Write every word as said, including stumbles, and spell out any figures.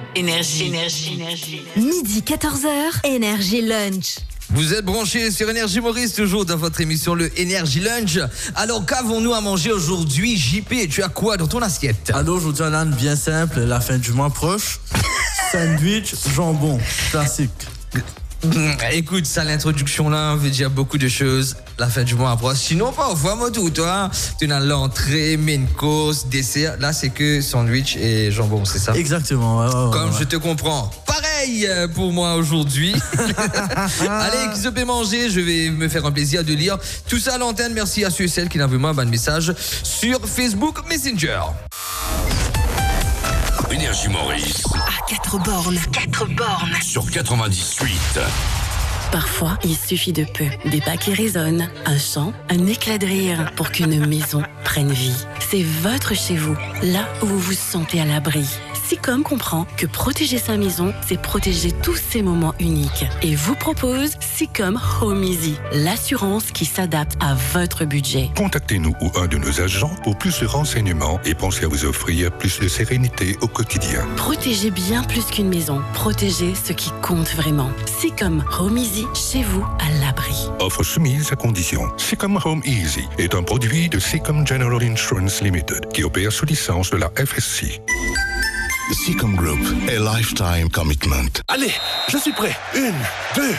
Énergie. Énergie. Énergie. Midi quatorze heures, Énergie Lunch. Vous êtes branchés sur Énergie Maurice, toujours dans votre émission le Énergie Lunch. Alors, qu'avons-nous à manger aujourd'hui, J P? Tu as quoi dans ton assiette? Alors aujourd'hui on a une bien simple, la fin du mois proche. Sandwich, jambon, classique. Écoute, ça, l'introduction là veut dire beaucoup de choses. La fin du mois approche. Sinon, parfois, moi, tout, toi, tu as l'entrée, main course, dessert. Là, c'est que sandwich et jambon, c'est ça? Exactement, ouais, ouais, ouais, Comme ouais. je te comprends. Pareil pour moi aujourd'hui. Allez, qui se peut manger, je vais me faire un plaisir de lire tout ça à l'antenne. Merci à ceux et celles qui n'ont vraiment pas de message sur Facebook Messenger. Énergie Maurice. À quatre bornes. Quatre bornes. Sur quatre-vingt-dix-huit. Parfois, il suffit de peu. Des pas qui résonnent, un chant, un éclat de rire pour qu'une maison prenne vie. C'est votre chez vous, là où vous vous sentez à l'abri. Sicom comprend que protéger sa maison, c'est protéger tous ces moments uniques. Et vous propose Sicom Home Easy, l'assurance qui s'adapte à votre budget. Contactez-nous ou un de nos agents pour plus de renseignements et pensez à vous offrir plus de sérénité au quotidien. Protégez bien plus qu'une maison. Protégez ce qui compte vraiment. Sicom Home Easy, chez vous, à l'abri. Offre soumise à condition. Sicom Home Easy est un produit de Sicom General Insurance Limited qui opère sous licence de la F S C. Sicom Group, a lifetime commitment. Allez, je suis prêt. Une, deux.